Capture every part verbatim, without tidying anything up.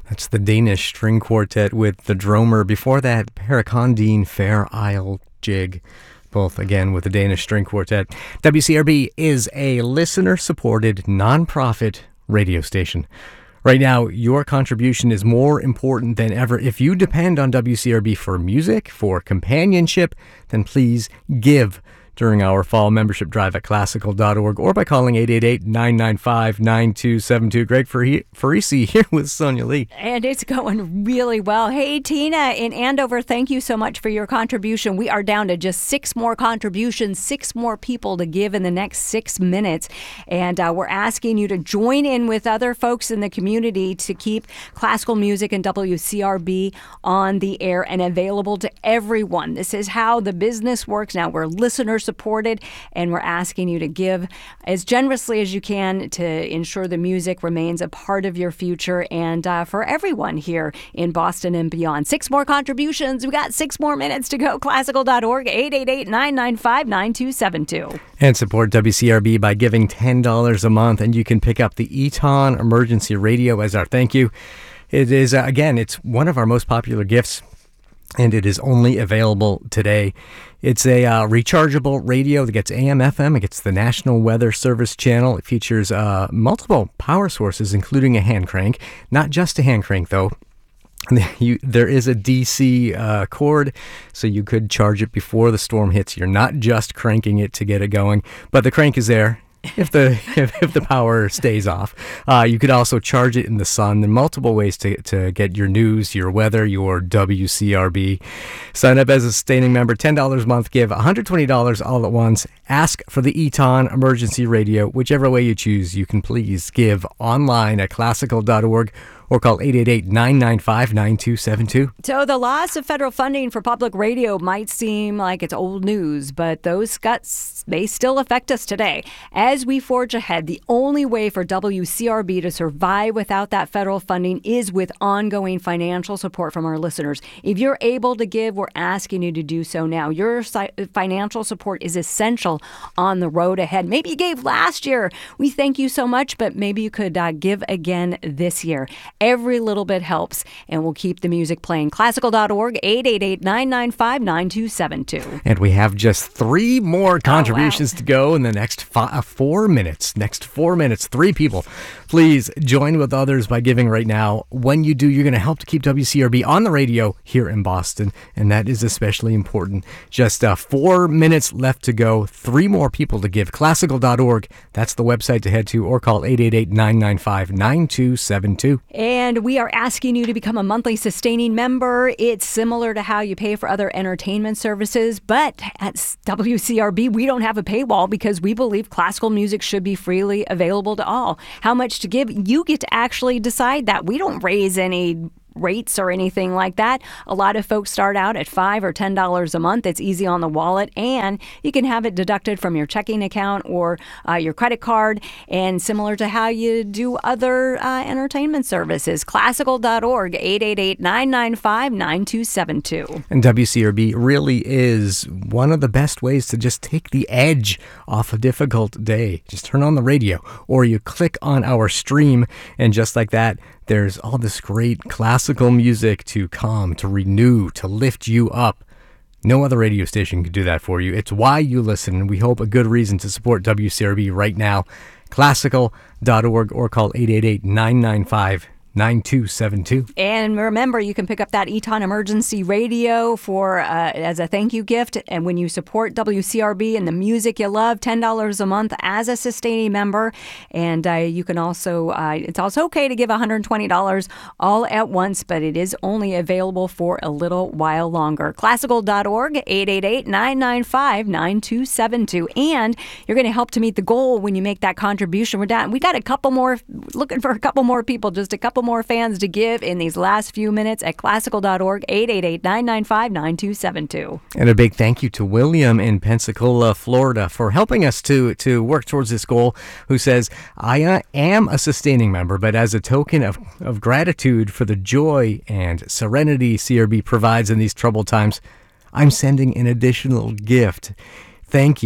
That's the Danish String Quartet with the Dromer. Before that, Paracondine Fair Isle Jig. Both, again, with the Danish String Quartet. W C R B is a listener-supported, nonprofit radio station. Right now, your contribution is more important than ever. If you depend on W C R B for music, for companionship, then please give during our fall membership drive at classical dot org or by calling eight eight eight, nine nine five, nine two seven two. Greg Farisi here with Sonia Lee. And it's going really well. Hey, Tina in Andover, thank you so much for your contribution. We are down to just six more contributions, six more people to give in the next six minutes. And uh, we're asking you to join in with other folks in the community to keep classical music and W C R B on the air and available to everyone. This is how the business works now. We're listeners supported, and we're asking you to give as generously as you can to ensure the music remains a part of your future and uh, for everyone here in Boston and beyond. Six more contributions. We got six more minutes to go. classical dot org, eight eight eight, nine nine five, nine two seven two. And support W C R B by giving ten dollars a month, and you can pick up the Eton Emergency Radio as our thank you. It is, uh, again, it's one of our most popular gifts, and it is only available today. It's a uh, rechargeable radio that gets A M F M. It gets the National Weather Service channel. It features uh, multiple power sources, including a hand crank. Not just a hand crank, though. You, there is a D C uh, cord, so you could charge it before the storm hits. You're not just cranking it to get it going, but the crank is there. If the if, if the power stays off, uh, you could also charge it in the sun. There are multiple ways to, to get your news, your weather, your W C R B. Sign up as a sustaining member, ten dollars a month. Give one hundred twenty dollars all at once. Ask for the Eton Emergency Radio. Whichever way you choose, you can please give online at classical dot org or call eight eight eight, nine nine five, nine two seven two. So the loss of federal funding for public radio might seem like it's old news, but those cuts, they still affect us today. As we forge ahead, the only way for W C R B to survive without that federal funding is with ongoing financial support from our listeners. If you're able to give, we're asking you to do so now. Your financial support is essential on the road ahead. Maybe you gave last year. We thank you so much, but maybe you could uh, give again this year. Every little bit helps, and we'll keep the music playing. classical dot org, eight eight eight, nine nine five, nine two seven two. And we have just three more contributions oh, wow. to go in the next five, four minutes. Next four minutes, three people. Please join with others by giving right now. When you do, you're going to help to keep W C R B on the radio here in Boston, and that is especially important. Just uh, four minutes left to go. Three more people to give. classical dot org. That's the website to head to, or call eight eight eight, nine nine five, nine two seven two. And we are asking you to become a monthly sustaining member. It's similar to how you pay for other entertainment services, but at W C R B, we don't have a paywall because we believe classical music should be freely available to all. How much to give? You get to actually decide that. We don't raise any rates or anything like that. A lot of folks start out at five or ten dollars a month. It's easy on the wallet, and you can have it deducted from your checking account or uh, your credit card, and similar to how you do other uh, entertainment services. classical dot org, eight eight eight, nine nine five, nine two seven two. And W C R B really is one of the best ways to just take the edge off a difficult day. Just turn on the radio, or you click on our stream, and just like that, there's all this great classical music to calm, to renew, to lift you up. No other radio station can do that for you. It's why you listen, and we hope a good reason to support W C R B right now. classical dot org or call eight eight eight, nine nine five, nine two seven two. And remember, you can pick up that Eton Emergency Radio for uh, as a thank you gift. And when you support W C R B and the music you love, ten dollars a month as a sustaining member. And uh, you can also, uh, it's also okay to give one hundred twenty dollars all at once, but it is only available for a little while longer. classical dot org, eight eight eight, nine nine five, nine two seven two. And you're going to help to meet the goal when you make that contribution. We're down. We got a couple more, looking for a couple more people, just a couple more fans to give in these last few minutes at classical dot org, eight eight eight, nine nine five, nine two seven two. And a big thank you to William in Pensacola, Florida, for helping us to, to work towards this goal, who says, I uh, am a sustaining member, but as a token of, of gratitude for the joy and serenity C R B provides in these troubled times, I'm sending an additional gift. Thank you.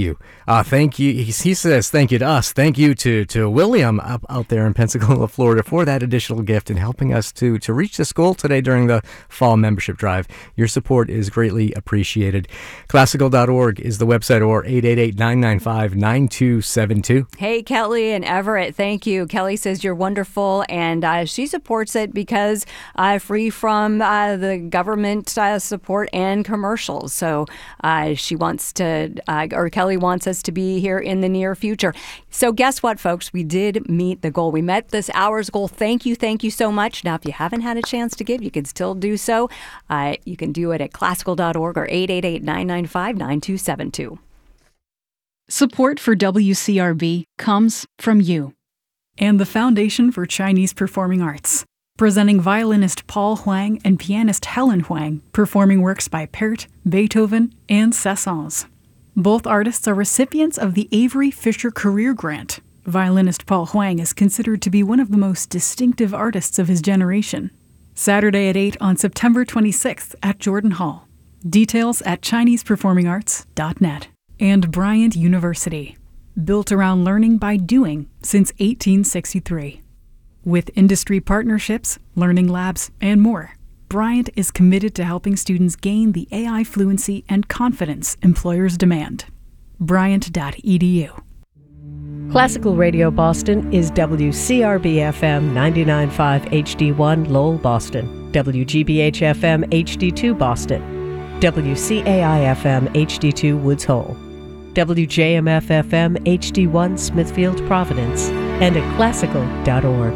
Uh, thank you. He, he says thank you to us. Thank you to, to William up out there in Pensacola, Florida, for that additional gift and helping us to, to reach this goal today during the fall membership drive. Your support is greatly appreciated. Classical dot org is the website, or eight eight eight, nine nine five, nine two seven two. Hey, Kelly and Everett, thank you. Kelly says you're wonderful, and uh, she supports it because uh, free from uh, the government uh, support and commercials. So uh, she wants to, uh, or Kelly wants us to be here in the near future. So guess what, folks? We did meet the goal. We met this hour's goal. Thank you. Thank you so much. Now, if you haven't had a chance to give, you can still do so. Uh, you can do it at classical dot org or eight eight eight, nine nine five, nine two seven two. Support for W C R B comes from you and the Foundation for Chinese Performing Arts, presenting violinist Paul Huang and pianist Helen Huang performing works by Pärt, Beethoven, and Saint-Saëns. Both artists are recipients of the Avery Fisher Career Grant. Violinist Paul Huang is considered to be one of the most distinctive artists of his generation. Saturday at eight on September twenty-sixth at Jordan Hall. Details at chinese performing arts dot net. And Bryant University, built around learning by doing since eighteen sixty-three. With industry partnerships, learning labs, and more, Bryant is committed to helping students gain the A I fluency and confidence employers demand. Bryant dot e d u. Classical Radio Boston is W C R B F M ninety-nine point five H D one Lowell, Boston, W G B H F M H D two Boston, W C A I F M H D two Woods Hole, W J M F F M H D one Smithfield, Providence, and at classical dot org.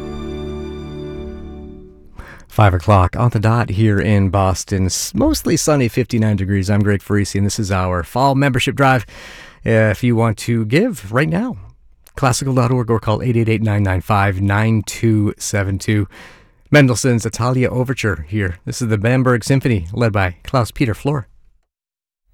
Five o'clock on the dot here in Boston. Mostly sunny, fifty-nine degrees. I'm Greg Farisi, and this is our fall membership drive. Uh, if you want to give right now, classical dot org or call eight eight eight, nine nine five, nine two seven two. Mendelssohn's Italia Overture here. This is the Bamberg Symphony, led by Klaus-Peter Flor.